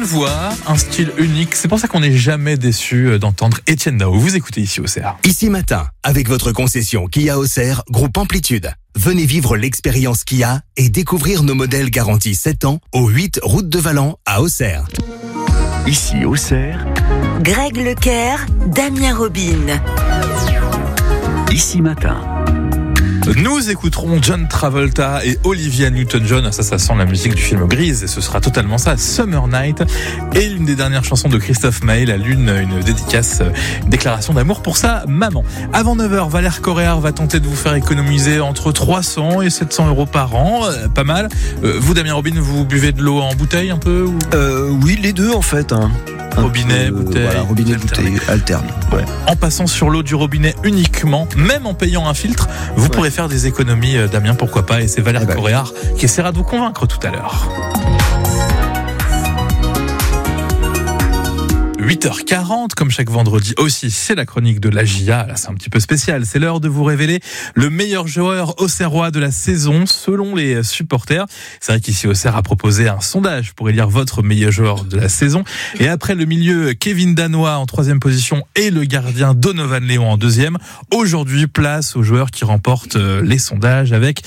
voix, un style unique. C'est pour ça qu'on n'est jamais déçu d'entendre Etienne Daho. Vous écoutez ici Auxerre. Ici Matin, avec votre concession Kia Auxerre, groupe Amplitude. Venez vivre l'expérience Kia et découvrir nos modèles garantis 7 ans au 8 route de Valent à Auxerre. Ici Auxerre, Greg Lecaire, Damien Robin. Ici Matin. Nous écouterons John Travolta et Olivia Newton-John. Ça sent la musique du film Grease et ce sera totalement ça, Summer Night. Et l'une des dernières chansons de Christophe Maé, la Lune, une dédicace, une déclaration d'amour pour sa maman. Avant 9h, Valère Coréard va tenter de vous faire économiser entre 300 et 700 euros par an. Pas mal. Vous, Damien Robin, vous buvez de l'eau en bouteille un peu ou... Oui, les deux en fait. Robinet, bouteille. Voilà, robinet, bouteille, alterne. Ouais. En passant sur l'eau du robinet uniquement, même en payant un filtre, vous pourrez faire des économies, Damien, pourquoi pas. Et c'est Valère Coréard qui essaiera de vous convaincre tout à l'heure. 8h40, comme chaque vendredi aussi, c'est la chronique de la GIA. Là, c'est un petit peu spécial. C'est l'heure de vous révéler le meilleur joueur auxerrois de la saison, selon les supporters. C'est vrai qu'ici, Auxerre a proposé un sondage pour élire votre meilleur joueur de la saison. Et après le milieu Kevin Danois en 3e position et le gardien Donovan Léon en 2e, aujourd'hui, place aux joueurs qui remportent les sondages avec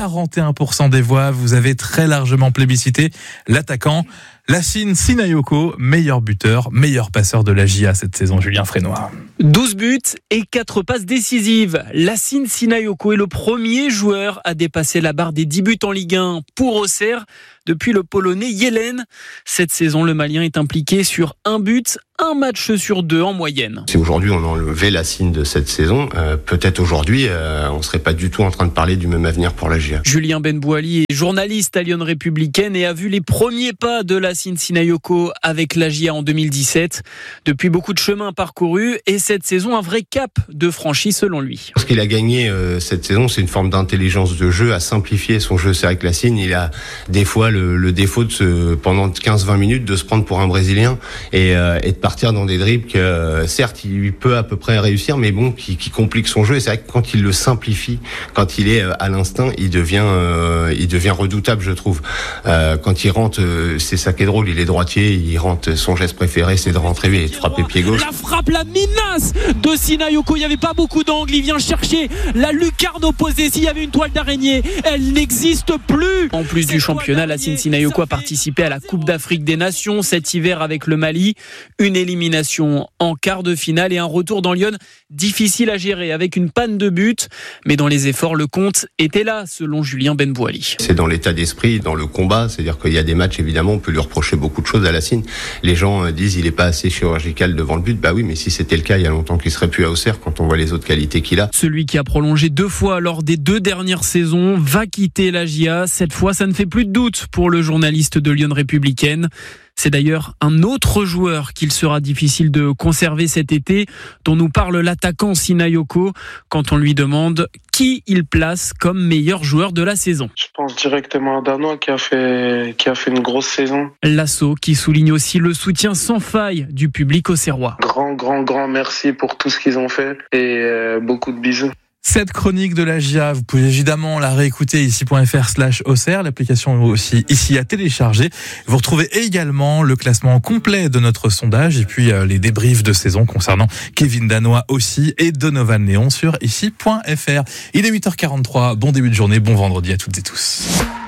41% des voix. Vous avez très largement plébiscité l'attaquant Lassine Sinayoko, meilleur buteur, meilleur passeur de la GIA cette saison, Julien Frénois. 12 buts et 4 passes décisives. Lassine Sinayoko est le premier joueur à dépasser la barre des 10 buts en Ligue 1 pour Auxerre depuis le Polonais Yelen. Cette saison, le Malien est impliqué sur un but, un match sur 2 en moyenne. Si aujourd'hui on enlevait Lassine de cette saison, peut-être aujourd'hui on serait pas du tout en train de parler du même avenir pour la GIA. Julien Benbouali est journaliste à Lyon Républicaine et a vu les premiers pas de Lassine Sinayoko avec la GIA en 2017. Depuis, beaucoup de chemin parcouru et cette saison un vrai cap de franchi selon lui. Ce qu'il a gagné cette saison, c'est une forme d'intelligence de jeu, à simplifier son jeu. C'est vrai que Lassine, il a des fois le défaut de pendant 15-20 minutes de se prendre pour un Brésilien et de partir dans des dribbles que certes il peut à peu près réussir, mais bon, qui complique son jeu. Et c'est vrai que quand il le simplifie, quand il est à l'instinct, il devient redoutable, je trouve. Quand il rentre, c'est ça qui est drôle, il est droitier, il rentre, son geste préféré c'est de rentrer et de frapper pied gauche. La frappe, la menace de Sinayoko, il n'y avait pas beaucoup d'angles, il vient chercher la lucarne opposée. S'il y avait une toile d'araignée, elle n'existe plus. En plus du championnat, Lassine Sinayoko a participé à la Coupe d'Afrique des Nations cet hiver avec le Mali. Une élimination en quart de finale et un retour dans Lyon difficile à gérer avec une panne de but. Mais dans les efforts, le compte était là, selon Julien Benbouali. C'est dans l'état d'esprit, dans le combat. C'est-à-dire qu'il y a des matchs, évidemment, on peut lui reprocher beaucoup de choses à Lassine. Les gens disent il est pas assez chirurgical devant le but. Bah oui, mais si c'était le cas, il y a longtemps qu'il serait plus à Auxerre quand on voit les autres qualités qu'il a. Celui qui a prolongé 2 fois lors des 2 dernières saisons va quitter la GIA. Cette fois, ça ne fait plus de doute pour le journaliste de Lyon Républicaine. C'est d'ailleurs un autre joueur qu'il sera difficile de conserver cet été, dont nous parle l'attaquant Sinayoko quand on lui demande qui il place comme meilleur joueur de la saison. Je pense directement à Danois qui a fait une grosse saison. L'assaut qui souligne aussi le soutien sans faille du public auxerrois. Grand merci pour tout ce qu'ils ont fait et beaucoup de bisous. Cette chronique de la GIA, vous pouvez évidemment la réécouter ici.fr/Auxerre, l'application est aussi ici à télécharger. Vous retrouvez également le classement complet de notre sondage et puis les débriefs de saison concernant Kevin Danois aussi et Donovan Léon sur ici.fr. Il est 8h43, bon début de journée, bon vendredi à toutes et tous.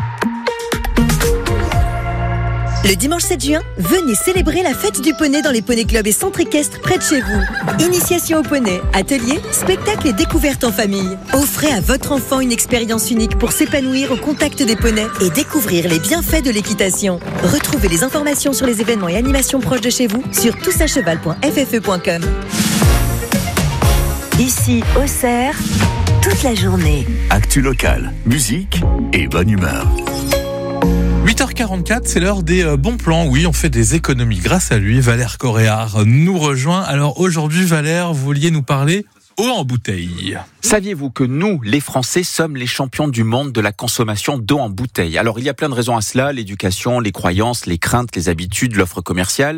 Le dimanche 7 juin, venez célébrer la fête du poney dans les poneys clubs et centres équestres près de chez vous. Initiation au poney, ateliers, spectacles et découvertes en famille. Offrez à votre enfant une expérience unique pour s'épanouir au contact des poneys et découvrir les bienfaits de l'équitation. Retrouvez les informations sur les événements et animations proches de chez vous sur toutsacheval.ffe.com. Ici, Auxerre, toute la journée. Actu locale, musique et bonne humeur. 8h44, c'est l'heure des bons plans. Oui, on fait des économies grâce à lui. Valère Coréard nous rejoint. Alors aujourd'hui, Valère, vous vouliez nous parler eau en bouteille. Saviez-vous que nous, les Français, sommes les champions du monde de la consommation d'eau en bouteille ? Alors, il y a plein de raisons à cela, l'éducation, les croyances, les craintes, les habitudes, l'offre commerciale.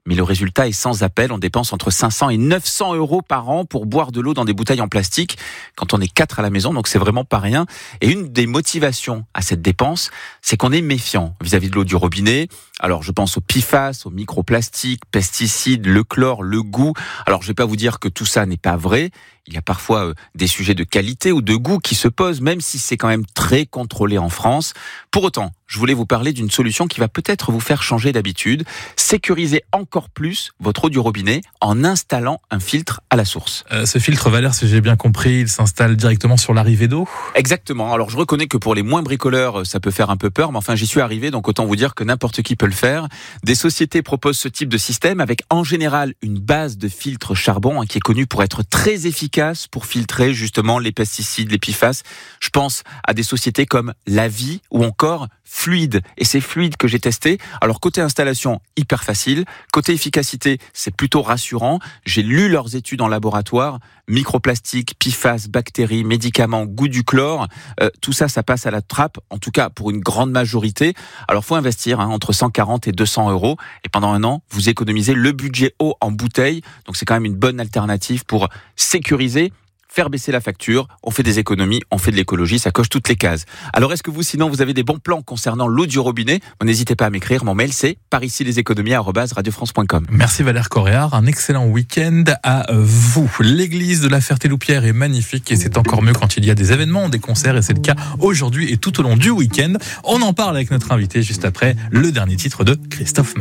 mais le résultat est sans appel. On dépense entre 500 et 900 euros par an pour boire de l'eau dans des bouteilles en plastique quand on est 4 à la maison, donc c'est vraiment pas rien. Et une des motivations à cette dépense, c'est qu'on est méfiant vis-à-vis de l'eau du robinet. Alors je pense aux PFAS, aux microplastiques, pesticides, le chlore, le goût. Alors je vais pas vous dire que tout ça n'est pas vrai. Il y a parfois des sujets de qualité ou de goût qui se posent, même si c'est quand même très contrôlé en France. Pour autant, je voulais vous parler d'une solution qui va peut-être vous faire changer d'habitude. Sécuriser encore plus votre eau du robinet en installant un filtre à la source. Ce filtre, Valère, si j'ai bien compris, il s'installe directement sur l'arrivée d'eau ? Exactement. Alors je reconnais que pour les moins bricoleurs, ça peut faire un peu peur, mais enfin j'y suis arrivé, donc autant vous dire que n'importe qui peut le faire. Des sociétés proposent ce type de système avec en général une base de filtre charbon qui est connue pour être très efficace pour filtrer justement les pesticides, les PFAS. Je pense à des sociétés comme La Vie ou encore Fluide. Et c'est Fluide que j'ai testé. Alors côté installation, hyper facile. Côté efficacité, c'est plutôt rassurant. J'ai lu leurs études en laboratoire. Microplastiques, PFAS, bactéries, médicaments, goût du chlore. Tout ça, ça passe à la trappe. En tout cas, pour une grande majorité. Alors faut investir entre 140 et 200 euros. Et pendant un an, vous économisez le budget eau en bouteille. Donc c'est quand même une bonne alternative pour sécuriser, faire baisser la facture, on fait des économies, on fait de l'écologie, ça coche toutes les cases. Alors est-ce que vous, sinon, vous avez des bons plans concernant l'eau du robinet ? N'hésitez pas à m'écrire, mon mail c'est paricileséconomies@radiofrance.com. Merci Valère Coréard, un excellent week-end à vous. L'église de la Ferté-Loupière est magnifique et c'est encore mieux quand il y a des événements, des concerts, et c'est le cas aujourd'hui et tout au long du week-end. On en parle avec notre invité juste après le dernier titre de Christophe Maé.